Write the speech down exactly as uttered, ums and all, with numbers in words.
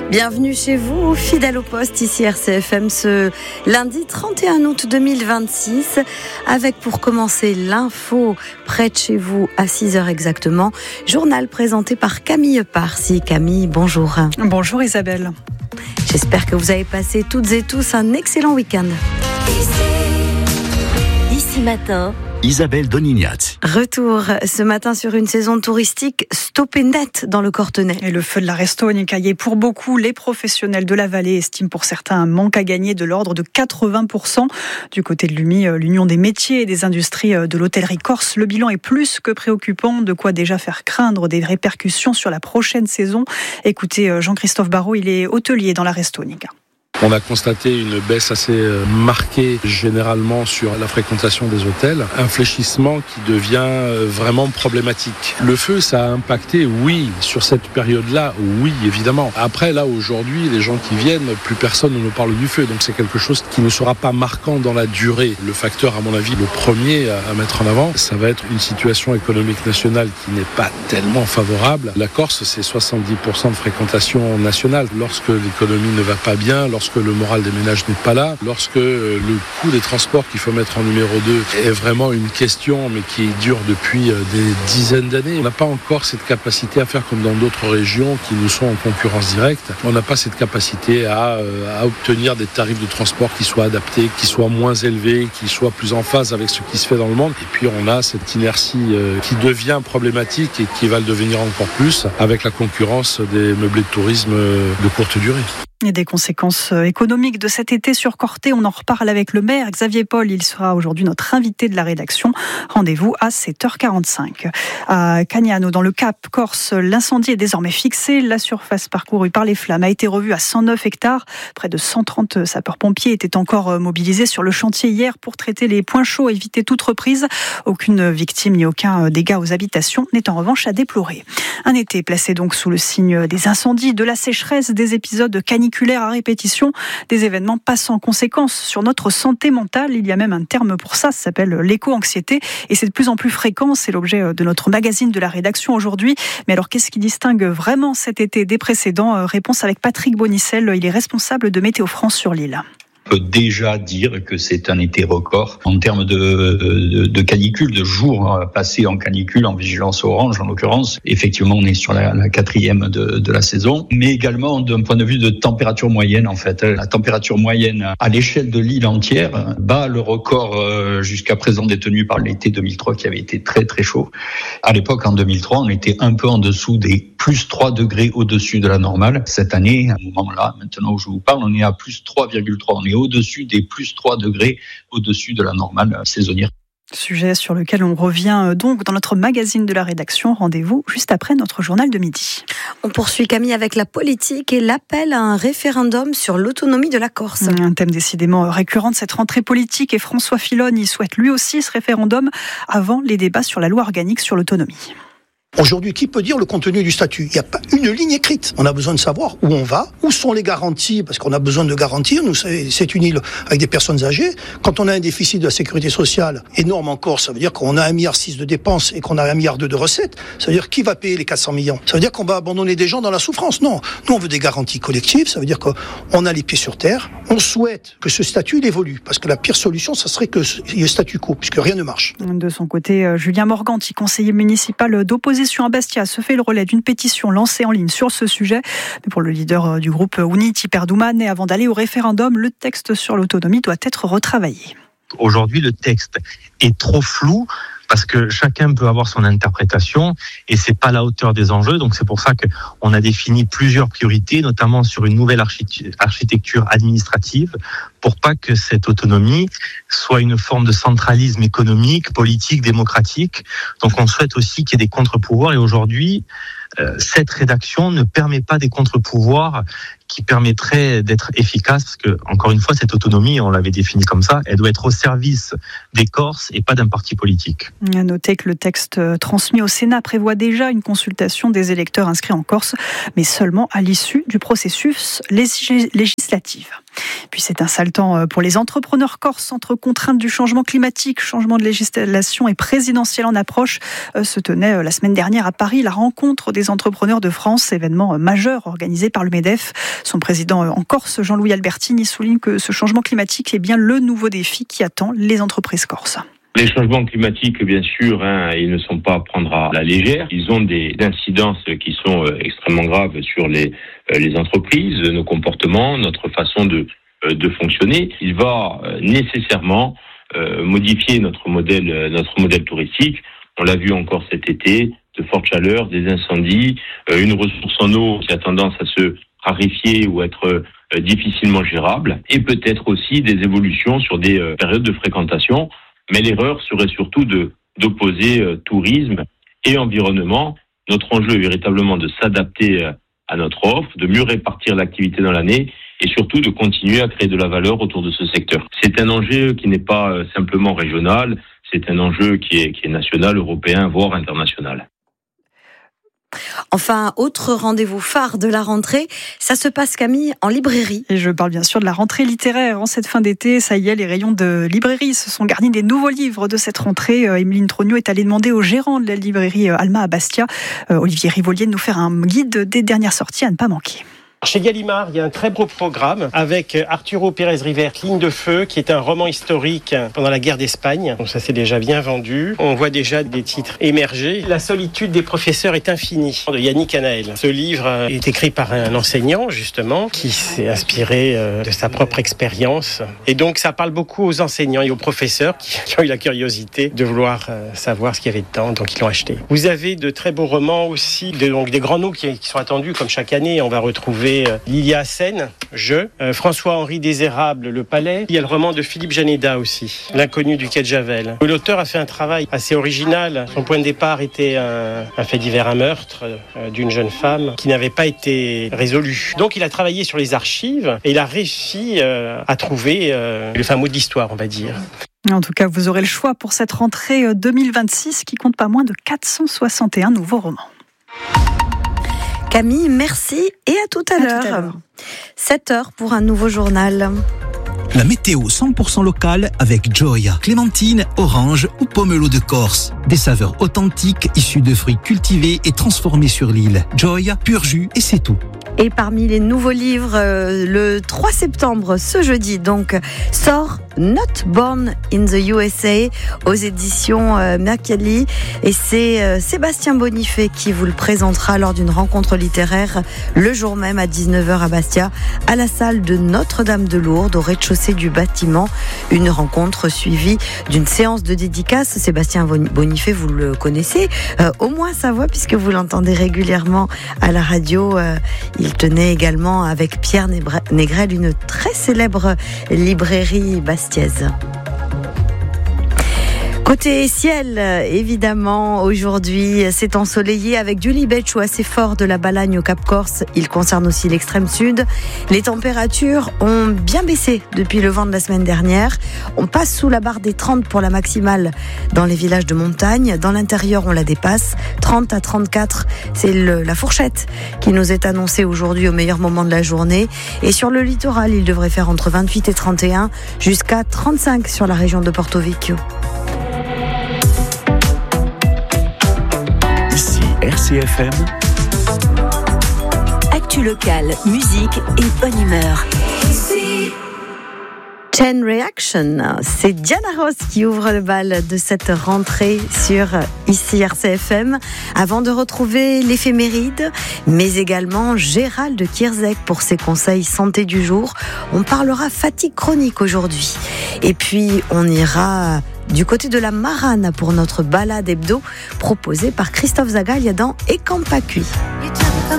Bienvenue chez vous, fidèle au poste, ici R C F M, ce lundi trente et un août deux mille vingt-six, avec pour commencer l'info près de chez vous à six heures exactement. Journal présenté par Camille Parsi. Camille, bonjour. Bonjour Isabelle. J'espère que vous avez passé toutes et tous un excellent week-end. Ici, ici matin. Isabelle Donignat. Retour ce matin sur une saison touristique stoppée net dans le Cortenay. Et le feu de la Restogne caillé pour beaucoup. Les professionnels de la vallée estiment pour certains un manque à gagner de l'ordre de quatre-vingts pour cent. Du côté de l'U M I, l'Union des métiers et des industries de l'hôtellerie corse, le bilan est plus que préoccupant, de quoi déjà faire craindre des répercussions sur la prochaine saison. Écoutez Jean-Christophe Barraud, il est hôtelier dans la Restogne. On a constaté une baisse assez marquée généralement sur la fréquentation des hôtels, un fléchissement qui devient vraiment problématique. Le feu, ça a impacté, oui, sur cette période-là, oui, évidemment. Après, là, aujourd'hui, les gens qui viennent, plus personne ne nous parle du feu, donc c'est quelque chose qui ne sera pas marquant dans la durée. Le facteur, à mon avis, le premier à mettre en avant, ça va être une situation économique nationale qui n'est pas tellement favorable. La Corse, c'est soixante-dix pour cent de fréquentation nationale. Lorsque l'économie ne va pas bien, lorsque que le moral des ménages n'est pas là, lorsque le coût des transports qu'il faut mettre en numéro deux est vraiment une question, mais qui dure depuis des dizaines d'années. On n'a pas encore cette capacité à faire comme dans d'autres régions qui nous sont en concurrence directe. On n'a pas cette capacité à, à obtenir des tarifs de transport qui soient adaptés, qui soient moins élevés, qui soient plus en phase avec ce qui se fait dans le monde. Et puis on a cette inertie qui devient problématique et qui va le devenir encore plus avec la concurrence des meublés de tourisme de courte durée. Et des conséquences économiques de cet été sur Corté, on en reparle avec le maire Xavier Paul. Il sera aujourd'hui notre invité de la rédaction. Rendez-vous à sept heures quarante-cinq. À Cagnano, dans le Cap Corse, l'incendie est désormais fixé. La surface parcourue par les flammes a été revue à cent neuf hectares. Près de cent trente sapeurs-pompiers étaient encore mobilisés sur le chantier hier pour traiter les points chauds et éviter toute reprise. Aucune victime ni aucun dégât aux habitations n'est en revanche à déplorer. Un été placé donc sous le signe des incendies, de la sécheresse, des épisodes caniculaires à répétition, des événements pas sans conséquences sur notre santé mentale. Il y a même un terme pour ça, ça s'appelle l'éco-anxiété, et c'est de plus en plus fréquent. C'est l'objet de notre magazine de la rédaction aujourd'hui. Mais alors, qu'est-ce qui distingue vraiment cet été des précédents ? Réponse avec Patrick Bonicel, il est responsable de Météo France sur l'île. On peut déjà dire que c'est un été record en termes de, de, de canicule, de jours passés en canicule, en vigilance orange en l'occurrence. Effectivement, on est sur la, la quatrième de, de la saison, mais également d'un point de vue de température moyenne. En fait, la température moyenne à l'échelle de l'île entière bat le record jusqu'à présent détenu par l'été deux mille trois qui avait été très très chaud. À l'époque, en deux mille trois, on était un peu en dessous des plus trois degrés au-dessus de la normale. Cette année, à ce moment-là, maintenant où je vous parle, on est à plus trois virgule trois. On est au-dessus des plus trois degrés, au-dessus de la normale saisonnière. Sujet sur lequel on revient donc dans notre magazine de la rédaction. Rendez-vous juste après notre journal de midi. On poursuit Camille avec la politique et l'appel à un référendum sur l'autonomie de la Corse. Un thème décidément récurrent de cette rentrée politique, et François Fillon y souhaite lui aussi ce référendum avant les débats sur la loi organique sur l'autonomie. Aujourd'hui, qui peut dire le contenu du statut ? Il n'y a pas une ligne écrite. On a besoin de savoir où on va, où sont les garanties, parce qu'on a besoin de garantir. Nous, c'est une île avec des personnes âgées. Quand on a un déficit de la sécurité sociale énorme en Corse, ça veut dire qu'on a un milliard six de dépenses et qu'on a un milliard deux de recettes. Ça veut dire qui va payer les quatre cents millions ? Ça veut dire qu'on va abandonner des gens dans la souffrance ? Non. Nous, on veut des garanties collectives. Ça veut dire qu'on a les pieds sur terre. On souhaite que ce statut il évolue, parce que la pire solution, ça serait qu'il y ait statu quo, puisque rien ne marche. De son côté, Julien Morganti, conseiller municipal d'opposition à Bastia, se fait le relais d'une pétition lancée en ligne sur ce sujet. Mais pour le leader du groupe Uniti Perdumane, avant d'aller au référendum, le texte sur l'autonomie doit être retravaillé. Aujourd'hui, le texte est trop flou parce que chacun peut avoir son interprétation et c'est pas à la hauteur des enjeux. Donc c'est pour ça qu'on a défini plusieurs priorités, notamment sur une nouvelle architecture administrative, pour pas que cette autonomie soit une forme de centralisme économique, politique, démocratique. Donc on souhaite aussi qu'il y ait des contre-pouvoirs, et aujourd'hui, euh, cette rédaction ne permet pas des contre-pouvoirs qui permettraient d'être efficaces, parce que, encore une fois, cette autonomie, on l'avait définie comme ça, elle doit être au service des Corses et pas d'un parti politique. À noter que le texte transmis au Sénat prévoit déjà une consultation des électeurs inscrits en Corse, mais seulement à l'issue du processus législatif. Puis c'est un sale temps pour les entrepreneurs corses. Entre contraintes du changement climatique, changement de législation et présidentielle en approche, se tenait la semaine dernière à Paris la rencontre des entrepreneurs de France, événement majeur organisé par le MEDEF. Son président en Corse, Jean-Louis Albertini, souligne que ce changement climatique est bien le nouveau défi qui attend les entreprises corses. Les changements climatiques, bien sûr, hein, ils ne sont pas à prendre à la légère. Ils ont des incidences qui sont euh, extrêmement graves sur les, euh, les entreprises, nos comportements, notre façon de, euh, de fonctionner. Il va euh, nécessairement euh, modifier notre modèle, euh, notre modèle touristique. On l'a vu encore cet été, de fortes chaleurs, des incendies, euh, une ressource en eau qui a tendance à se raréfier ou être euh, difficilement gérable, et peut-être aussi des évolutions sur des euh, périodes de fréquentation. Mais l'erreur serait surtout de, d'opposer euh, tourisme et environnement. Notre enjeu est véritablement de s'adapter euh, à notre offre, de mieux répartir l'activité dans l'année et surtout de continuer à créer de la valeur autour de ce secteur. C'est un enjeu qui n'est pas euh, simplement régional, c'est un enjeu qui est, qui est national, européen, voire international. Enfin, autre rendez-vous phare de la rentrée, ça se passe, Camille, en librairie. Et je parle bien sûr de la rentrée littéraire. En cette fin d'été, ça y est, les rayons de librairie se sont garnis des nouveaux livres de cette rentrée. Émeline Trognot est allée demander au gérant de la librairie Alma à Bastia, Olivier Rivolier, de nous faire un guide des dernières sorties à ne pas manquer. Chez Gallimard, il y a un très beau programme avec Arturo Pérez-Rivert, Ligne de feu, qui est un roman historique pendant la guerre d'Espagne. Donc ça, c'est déjà bien vendu. On voit déjà des titres émerger. La solitude des professeurs est infinie, de Yannick Anaël. Ce livre est écrit par un enseignant, justement, qui s'est inspiré de sa propre expérience. Et donc, ça parle beaucoup aux enseignants et aux professeurs qui ont eu la curiosité de vouloir savoir ce qu'il y avait dedans, donc ils l'ont acheté. Vous avez de très beaux romans aussi, donc des grands noms qui sont attendus, comme chaque année. On va retrouver Lilia Hassen, Je, euh, François-Henri Désérable, Le Palais. Il y a le roman de Philippe Janeda aussi, L'inconnu du quai de Javel. L'auteur a fait un travail assez original. Son point de départ était un, un fait divers, un meurtre euh, d'une jeune femme qui n'avait pas été résolu. Donc il a travaillé sur les archives et il a réussi euh, à trouver euh, le fin mot de l'histoire, on va dire. En tout cas, vous aurez le choix pour cette rentrée deux mille vingt-six qui compte pas moins de quatre cent soixante et un nouveaux romans. Camille, merci et à tout à, à l'heure. Tout à l'heure. sept heures pour un nouveau journal. La météo cent pour cent locale avec Joy. Clémentine, orange ou pomelo de Corse. Des saveurs authentiques issues de fruits cultivés et transformés sur l'île. Joy, pur jus et c'est tout. Et parmi les nouveaux livres, euh, le trois septembre, ce jeudi, donc, sort Not Born in the U S A aux éditions euh, Mercalli. Et c'est euh, Sébastien Bonifay qui vous le présentera lors d'une rencontre littéraire le jour même à dix-neuf heures à Bastia, à la salle de Notre-Dame-de-Lourdes, au rez-de-chaussée du bâtiment. Une rencontre suivie d'une séance de dédicace. Sébastien Bonifay, vous le connaissez, euh, au moins sa voix, puisque vous l'entendez régulièrement à la radio. Euh, il tenait également avec Pierre Négrel une très célèbre librairie bastiaise. Côté ciel, évidemment, aujourd'hui, c'est ensoleillé avec du libetcho assez fort de la Balagne au Cap Corse. Il concerne aussi l'extrême sud. Les températures ont bien baissé depuis le vent de la semaine dernière. On passe sous la barre des trente pour la maximale dans les villages de montagne. Dans l'intérieur, on la dépasse. trente à trente-quatre, c'est le, la fourchette qui nous est annoncée aujourd'hui au meilleur moment de la journée. Et sur le littoral, il devrait faire entre vingt-huit et trente et un, jusqu'à trente-cinq sur la région de Porto Vecchio. R C F M. Actu locale, musique et bonne humeur. Chain Reaction, c'est Diana Ross qui ouvre le bal de cette rentrée sur ici R C F M, avant de retrouver l'éphéméride, mais également Gérald Kierzek pour ses conseils santé du jour. On parlera fatigue chronique aujourd'hui. Et puis on ira du côté de la Marane pour notre balade hebdo proposée par Christophe Zagalia dans Et Campa Cuit.